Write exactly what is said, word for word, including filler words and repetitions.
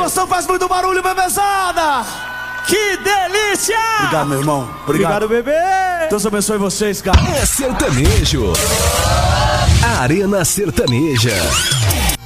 emoção faz muito barulho, bebezada. Que delícia! Obrigado, meu irmão. Obrigado, Obrigado, bebê. Deus abençoe vocês, cara. É sertanejo. Arena Sertaneja.